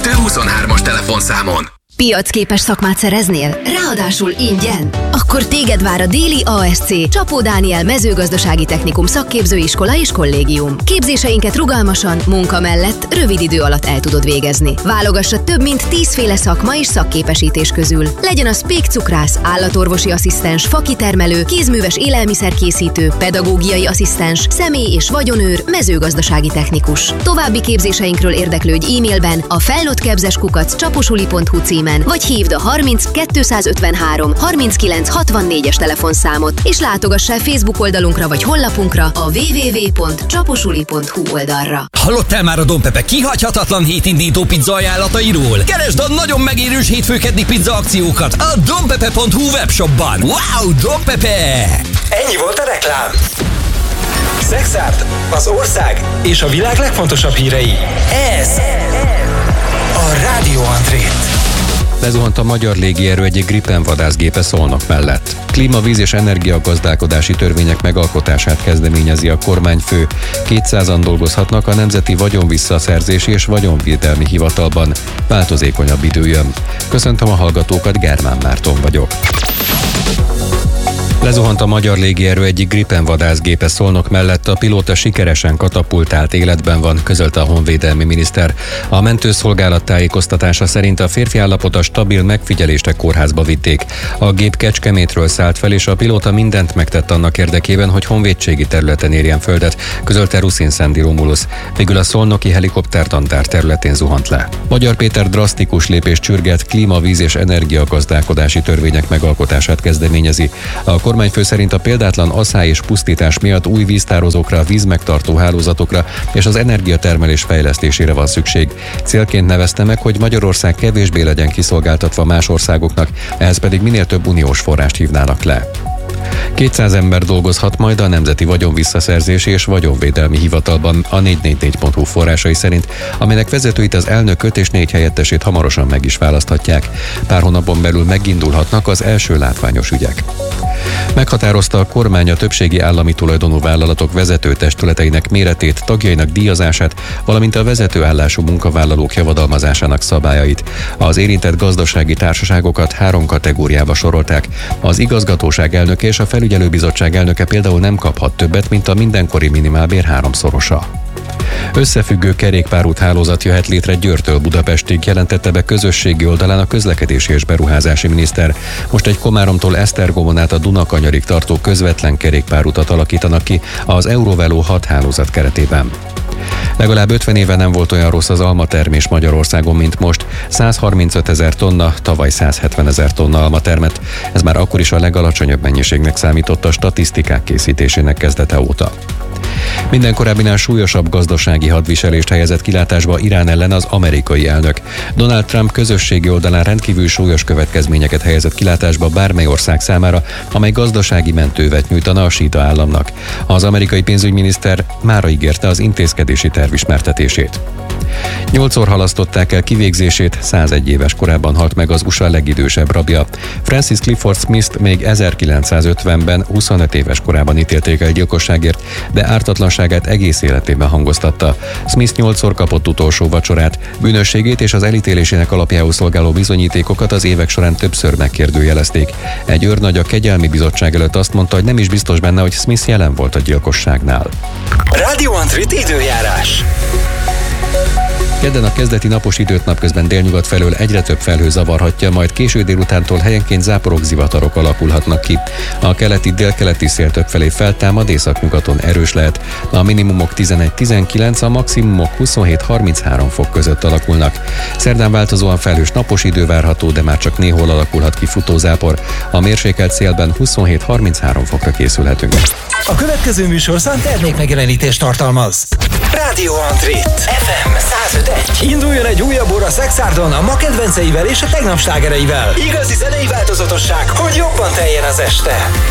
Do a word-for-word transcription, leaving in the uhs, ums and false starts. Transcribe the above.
kettő huszonhármas telefonszámon. Piacképes szakmát szereznél? Ráadásul ingyen? Akkor téged vár a Déli á es cé Csapó Dániel mezőgazdasági technikum szakképzőiskola és kollégium. Képzéseinket rugalmasan, munka mellett rövid idő alatt el tudod végezni. Válogass a több mint tízféle szakma és szakképesítés közül. Legyen az pékcukrász, állatorvosi asszisztens, fakitermelő, kézműves élelmiszerkészítő, pedagógiai asszisztens, személy- és vagyonőr, mezőgazdasági technikus. További képzéseinkről érdeklődj e-mailben a felnőttképzés kukac csaposuli pont hu címen, vagy hívd a harminc kétszázötvenhárom harminckilenc hatvannégyes telefonszámot, és látogass el Facebook oldalunkra vagy honlapunkra a double-u double-u double-u pont csaposuli pont hu oldalra. Hallottál már a Don Pepe kihagyhatatlan hétindító pizza ajánlatairól? Keresd a nagyon megérős hétfőkeddi pizza akciókat a donpepe pont hu webshopban. Wow, Don Pepe! Ennyi volt a reklám. Szexárd, az ország és a világ legfontosabb hírei. Ez a Rádió Andrét. Lezuhant a magyar légierő egyik Gripen vadászgépe Szolnok mellett. Klíma, víz és energiagazdálkodási törvények megalkotását kezdeményezi a kormányfő. kétszázan dolgozhatnak a Nemzeti Vagyonvisszaszerzési és Vagyonvédelmi Hivatalban. Változékonyabb idő jön. Köszöntöm a hallgatókat, Germán Márton vagyok. Lezuhant a magyar légierő egyik Gripen vadászgépe Szolnok mellett, a pilóta sikeresen katapultált, életben van, közölte a honvédelmi miniszter. A mentőszolgálat tájékoztatása szerint a férfi állapota stabil, megfigyelésre kórházba vitték. A gép Kecskemétről szállt fel, és a pilóta mindent megtett annak érdekében, hogy honvédségi területen érjen földet, közölte Ruszin Szendi Romulusz. Végül a szolnoki helikoptertantár területén zuhant le. Magyar Péter drasztikus lépést sürget, klíma, víz és energiagazdálkodási törvények megalkotását kezdeményezi. A kormányfő szerint a példátlan asszály és pusztítás miatt új víztározókra, vízmegtartó hálózatokra és az energiatermelés fejlesztésére van szükség. Célként nevezte meg, hogy Magyarország kevésbé legyen kiszolgáltatva más országoknak, ehhez pedig minél több uniós forrást hívnának le. kétszáz ember dolgozhat majd a Nemzeti Vagyonvisszaszerzési és Vagyonvédelmi Hivatalban a négy négy négy pont hu forrásai szerint, aminek vezetőit, az elnököt és négy helyettesét hamarosan meg is választhatják. Pár hónapon belül megindulhatnak az első látványos ügyek. Meghatározta a kormány a többségi állami tulajdonú vállalatok vezetőtestületeinek méretét, tagjainak díjazását, valamint a vezetőállású munkavállalók javadalmazásának szabályait. Az érintett gazdasági társaságokat három kategóriába sorolták. Az igazgatóság elnöke és a felügyelőbizottság elnöke például nem kaphat többet, mint a mindenkori minimálbér háromszorosa. Összefüggő kerékpárút hálózat jöhet létre Győrtől Budapestig, jelentette be közösségi oldalán a közlekedési és beruházási miniszter. Most egy Komáromtól Esztergomon át a Dunakanyarig tartó közvetlen kerékpárutat alakítanak ki az Eurovelo hat hálózat keretében. Legalább ötven éve nem volt olyan rossz az almatermés Magyarországon, mint most. százharmincöt ezer tonna, tavaly százhetven ezer tonna alma termett. Ez már akkor is a legalacsonyabb mennyiségnek számított a statisztikák készítésének kezdete óta. Minden korábbinál súlyosabb gazdasági hadviselést helyezett kilátásba Irán ellen az amerikai elnök. Donald Trump közösségi oldalán rendkívül súlyos következményeket helyezett kilátásba bármely ország számára, amely gazdasági mentővet nyújtana a síta államnak. Az amerikai pénzügyminiszter mára ígérte az intézkedési terv ismertetését. Nyolcszor halasztották el kivégzését, százegy éves korában halt meg az u es á legidősebb rabja. Francis Clifford Smith-t még ezerkilencszázötvenben huszonöt éves korában ítélték el gyilkosságért, de ártatlanságát egész életében hangoztatta. Smith nyolcszor kapott utolsó vacsorát, bűnösségét és az elítélésének alapjául szolgáló bizonyítékokat az évek során többször megkérdőjelezték. Egy őrnagy a kegyelmi bizottság előtt azt mondta, hogy nem is biztos benne, hogy Smith jelen volt a gyilkosságnál. Rádió Andrét időjárás. Kedden a kezdeti napos időt napközben délnyugat felől egyre több felhő zavarhatja, majd késő délutántól helyenként záporok, zivatarok alakulhatnak ki. A keleti délkeleti szél többfelé feltámad, északnyugaton erős lehet. A minimumok tizenegy-tizenkilenc, a maximumok huszonhét harminchárom fok között alakulnak. Szerdán változóan felhős napos idő várható, de már csak néhol alakulhat ki futózápor. A mérsékelt szélben huszonhét harminchárom fokra készülhetünk. A következő műsorszám termékmegjelenítést tartalmaz. Rádió Andrét ef em száz öt egy. Induljon egy újabb óra Szexárdon a ma kedvenceivel és a tegnap slágereivel. Igazi zenei változatosság, hogy jobban teljen az este.